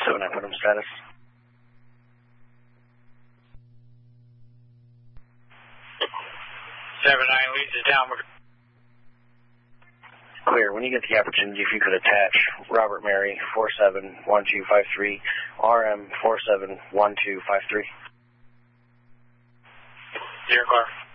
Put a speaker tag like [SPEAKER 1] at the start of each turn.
[SPEAKER 1] 479 Putnam status.
[SPEAKER 2] Seven nine leads is down.
[SPEAKER 1] Clear. When you get the opportunity, if you could attach Robert Mary 471253, RM 471253.
[SPEAKER 2] You're clear.